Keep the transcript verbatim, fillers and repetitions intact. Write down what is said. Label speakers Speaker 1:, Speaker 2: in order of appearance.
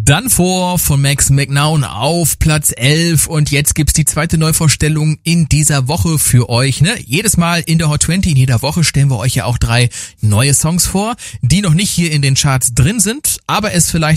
Speaker 1: Done For von Max McNown auf Platz elf und jetzt gibt's die zweite Neuvorstellung in dieser Woche für euch, ne? Jedes Mal in der Hot zwanzig, in jeder Woche stellen wir euch ja auch drei neue Songs vor, die noch nicht hier in den Charts drin sind, aber es vielleicht